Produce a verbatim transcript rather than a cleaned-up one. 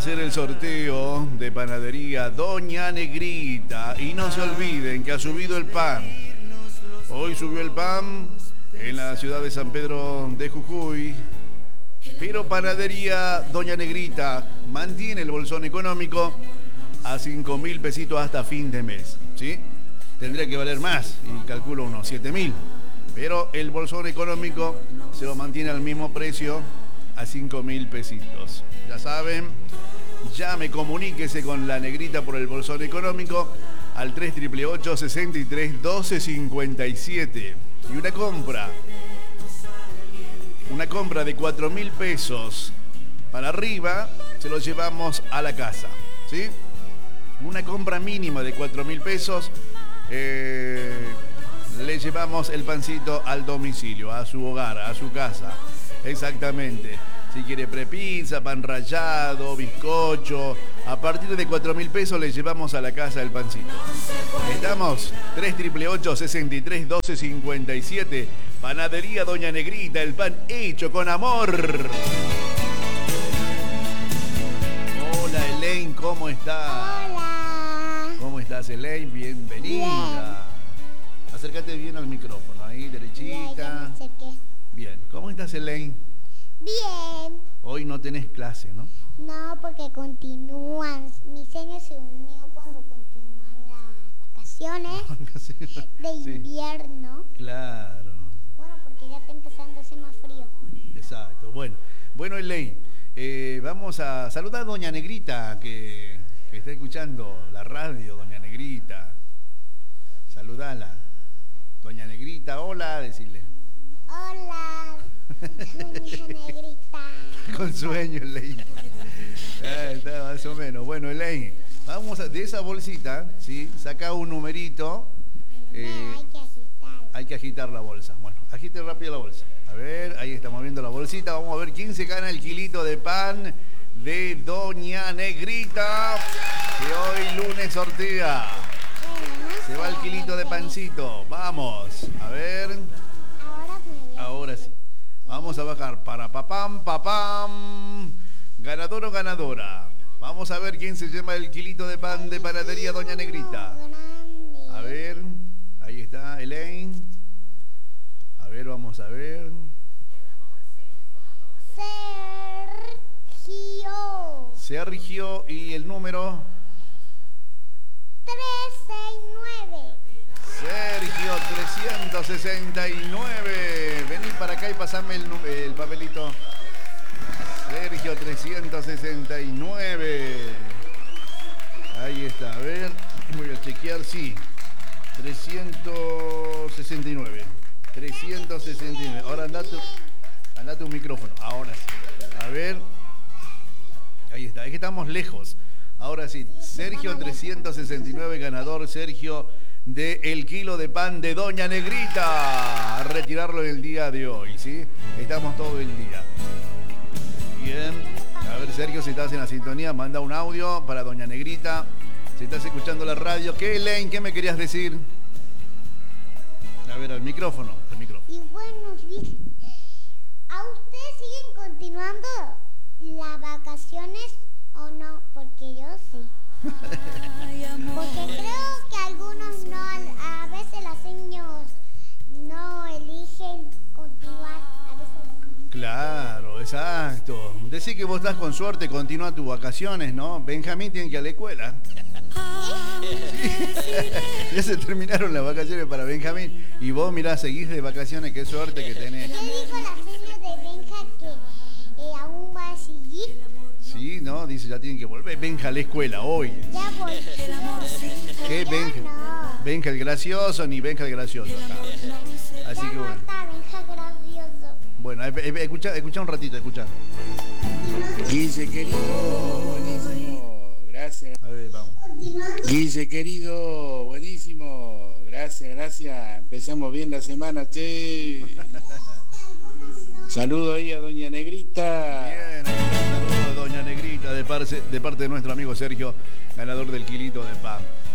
Hacer el sorteo de panadería Doña Negrita y no se olviden que ha subido el pan. Hoy subió el pan en la ciudad de San Pedro de Jujuy, pero panadería Doña Negrita mantiene el bolsón económico a cinco mil pesitos hasta fin de mes, ¿sí? Tendría que valer más y calculo unos siete mil, pero el bolsón económico se lo mantiene al mismo precio, a cinco mil pesitos. Ya saben, llame, comuníquese con la Negrita por el bolsón económico al tres ocho ocho, sesenta y tres, doce, cincuenta y siete. Y una compra, una compra de cuatro mil pesos para arriba, se lo llevamos a la casa, ¿sí? Una compra mínima de cuatro mil pesos, eh, le llevamos el pancito al domicilio, a su hogar, a su casa. Exactamente. Si quiere prepizza, pan rallado, bizcocho, a partir de cuatro mil pesos le llevamos a la casa el pancito. Estamos tres ocho ocho, sesenta y tres, doce, cincuenta y siete. Panadería Doña Negrita, el pan hecho con amor. Hola Elaine, ¿cómo estás? Hola. ¿Cómo estás, Elaine? Bienvenida. Bien. Acércate bien al micrófono, ahí, derechita. Bien, ya me Bien, ¿cómo estás, Elaine? Bien. Hoy no tenés clase, ¿no? No, porque continúan. Mi sueño se unió cuando continúan las vacaciones de invierno. Sí. Claro. Bueno, porque ya está empezando a hacer más frío. Exacto. Bueno, bueno, Elaine, eh, vamos a saludar a Doña Negrita, que, que está escuchando la radio, Doña Negrita. Saludala. Doña Negrita, hola, decirle. Hola, Doña Negrita. Con sueño, Elaine. Ah, está más o menos. Bueno, Elaine, vamos a, de esa bolsita, ¿sí? Saca un numerito. Eh, no, hay que agitar. Hay que agitar la bolsa. Bueno, agite rápido la bolsa. A ver, ahí estamos viendo la bolsita. Vamos a ver quién se gana el kilito de pan de Doña Negrita, que hoy lunes sortea. Bueno, no Se sé, va el kilito de pancito. Vamos, a ver. Ahora me voy. Ahora sí. Vamos a bajar para papam, papam. Ganador o ganadora. Vamos a ver quién se llama el kilito de pan de panadería Doña Negrita. Grande. A ver, ahí está Elaine. A ver, vamos a ver. Sergio. Sergio y el número. trescientos sesenta y nueve. Sergio trescientos sesenta y nueve. Vení para acá y pasame el, el papelito. Sergio trescientos sesenta y nueve. Ahí está, a ver. Voy a chequear, sí. trescientos sesenta y nueve. trescientos sesenta y nueve. Ahora andate, andate un micrófono. Ahora sí. A ver. Ahí está. Es que estamos lejos. Ahora sí. Sergio trescientos sesenta y nueve, ganador Sergio de el kilo de pan de Doña Negrita. A retirarlo el día de hoy, ¿sí? Estamos todo el día. Bien. A ver, Sergio, si estás en la sintonía, manda un audio para Doña Negrita. Si estás escuchando la radio, ¿qué, Elaine? ¿Qué me querías decir? A ver, al micrófono, al micrófono. Y bueno, ¿a ustedes siguen continuando las vacaciones o no? Porque yo sí. Porque creo que algunos no, a veces los niños no eligen continuar, a veces no. Claro, exacto. Decí que vos estás con suerte, continúa tus vacaciones, ¿no? Benjamín tiene que ir a la escuela. Sí. Ya se terminaron las vacaciones para Benjamín. Y vos, mirá, seguís de vacaciones, qué suerte que tenés. ¿Qué dijo la señora de Benja que eh, aún va a seguir? Sí, ¿no? Dice, ya tienen que volver. Benja a la escuela hoy. Ya volvió. ¿Qué Benja? No. Benja el gracioso ni Benja el gracioso acá. Así Ya que no bueno. está Benja gracioso. Bueno, escucha, escucha un ratito, escucha. Guille querido, buenísimo, gracias. A ver, vamos. Guille querido, buenísimo, gracias, gracias. Empezamos bien la semana, che. Saludo ahí a Doña Negrita. Bien, ahí está el saludo de Doña Negrita de parte, de parte de nuestro amigo Sergio, ganador del kilito de pan.